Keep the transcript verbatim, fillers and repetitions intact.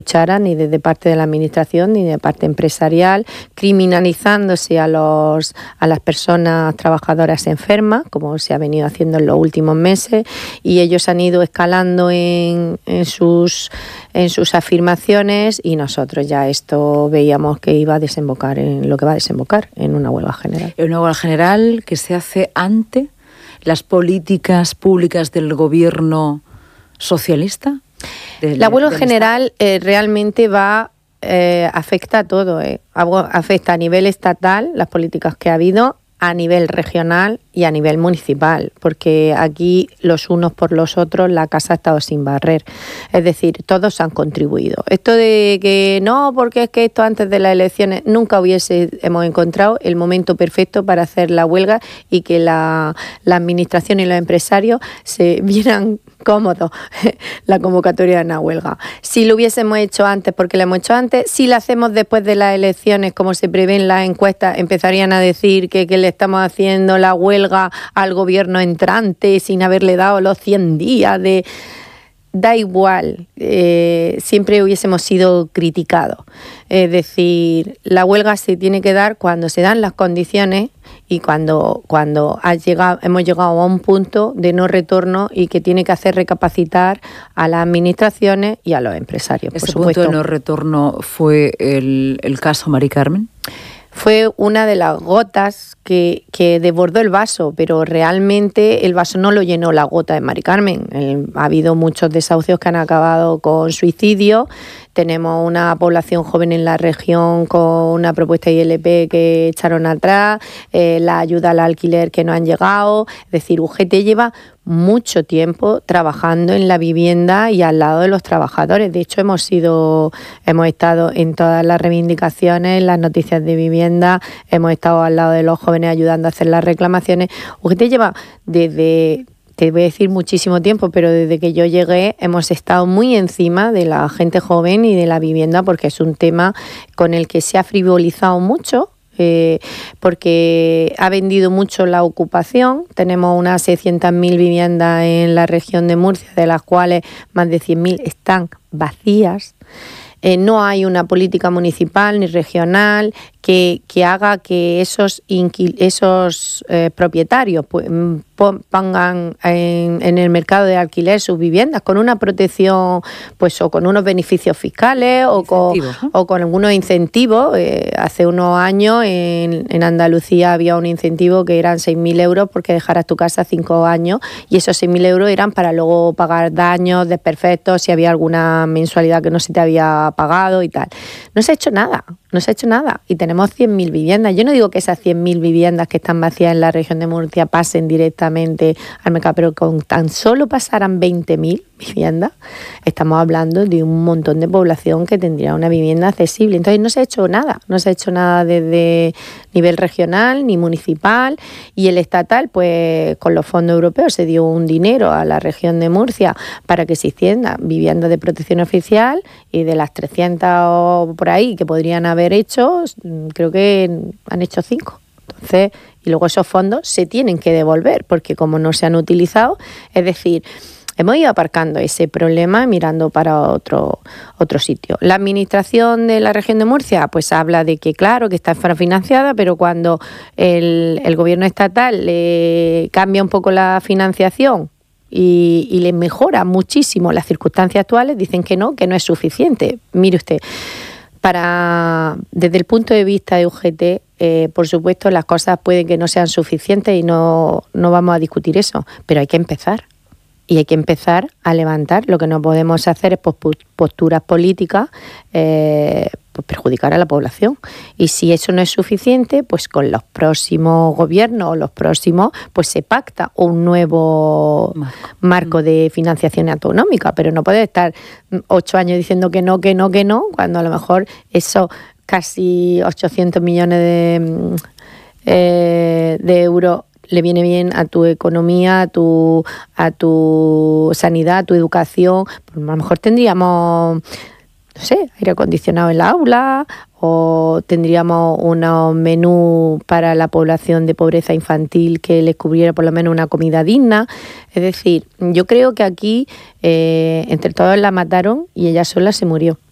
cuchara ni desde parte de la administración ni de parte empresarial, criminalizándose a los a las personas trabajadoras enfermas, como se ha venido haciendo en los últimos meses, y ellos han ido escalando en, en sus en sus afirmaciones, y nosotros ya esto veíamos que iba a desembocar en lo que va a desembocar, en una huelga general. En una huelga general que se hace ante las políticas públicas del gobierno socialista. Del, la huelga general eh, realmente va, eh, afecta a todo, eh. afecta a nivel estatal, las políticas que ha habido, a nivel regional y a nivel municipal, porque aquí los unos por los otros la casa ha estado sin barrer, es decir, todos han contribuido. Esto de que no, porque es que esto antes de las elecciones, nunca hubiese hemos encontrado el momento perfecto para hacer la huelga y que la, la administración y los empresarios se vieran cómodos la convocatoria de una huelga. Si lo hubiésemos hecho antes, porque lo hemos hecho antes, si lo hacemos después de las elecciones, como se prevén las encuestas, empezarían a decir que, que le estamos haciendo la huelga al gobierno entrante sin haberle dado los cien días de... Da igual, eh, siempre hubiésemos sido criticados. Es decir, la huelga se tiene que dar cuando se dan las condiciones y cuando, cuando ha llegado, hemos llegado a un punto de no retorno y que tiene que hacer recapacitar a las administraciones y a los empresarios. ¿Ese por supuesto. punto de no retorno fue el, el caso Mari Carmen? Fue una de las gotas que, que desbordó el vaso, pero realmente el vaso no lo llenó la gota de Mari Carmen. El, ha habido muchos desahucios que han acabado con suicidio. Tenemos una población joven en la región con una propuesta I L P que echaron atrás, eh, la ayuda al alquiler que no han llegado. Es decir, U G T lleva mucho tiempo trabajando en la vivienda y al lado de los trabajadores. De hecho, hemos sido, hemos estado en todas las reivindicaciones, en las noticias de vivienda, hemos estado al lado de los jóvenes ayudando a hacer las reclamaciones. U G T lleva desde... te voy a decir muchísimo tiempo, pero desde que yo llegué hemos estado muy encima de la gente joven y de la vivienda, porque es un tema con el que se ha frivolizado mucho, eh, porque ha vendido mucho la ocupación. Tenemos unas seiscientas mil viviendas en la región de Murcia, de las cuales más de cien mil están vacías. Eh, no hay una política municipal ni regional que, que haga que esos, inquil- esos eh, propietarios pues, pongan en, en el mercado de alquiler sus viviendas con una protección, pues o con unos beneficios fiscales o con, ¿no? o con algunos incentivos. Eh, hace unos años en, en Andalucía había un incentivo que eran seis mil euros porque dejaras tu casa cinco años, y esos seis mil euros eran para luego pagar daños, desperfectos, si había alguna mensualidad que no se te había pagado y tal. No se ha hecho nada, no se ha hecho nada y tenemos cien mil viviendas. Yo no digo que esas cien mil viviendas que están vacías en la región de Murcia pasen directamente al mercado, pero con tan solo pasaran veinte mil viviendas, estamos hablando de un montón de población que tendría una vivienda accesible. Entonces no se ha hecho nada, no se ha hecho nada desde nivel regional ni municipal, y el estatal, pues con los fondos europeos se dio un dinero a la región de Murcia para que se hicieran viviendas de protección oficial, y de las trescientas o por ahí que podrían haber hecho, creo que han hecho cinco. Entonces, y luego esos fondos se tienen que devolver porque como no se han utilizado, es decir, hemos ido aparcando ese problema mirando para otro, otro sitio. La administración de la región de Murcia pues habla de que claro, que está infrafinanciada, pero cuando el, el gobierno estatal le cambia un poco la financiación y, y le mejora muchísimo las circunstancias actuales, dicen que no, que no es suficiente. Mire usted, para desde el punto de vista de U G T, eh, por supuesto las cosas pueden que no sean suficientes y no, no vamos a discutir eso, pero hay que empezar. Y hay que empezar a levantar. Lo que no podemos hacer es posturas políticas, eh, pues perjudicar a la población. Y si eso no es suficiente, pues con los próximos gobiernos o los próximos, pues se pacta un nuevo marco, marco de financiación autonómica. Pero no puede estar ocho años diciendo que no, que no, que no, cuando a lo mejor eso casi ochocientos millones de, eh, de euros le viene bien a tu economía, a tu, a tu sanidad, a tu educación. Pues a lo mejor tendríamos, no sé, aire acondicionado en la aula, o tendríamos unos menús para la población de pobreza infantil que les cubriera por lo menos una comida digna. Es decir, yo creo que aquí eh, entre todos la mataron y ella sola se murió.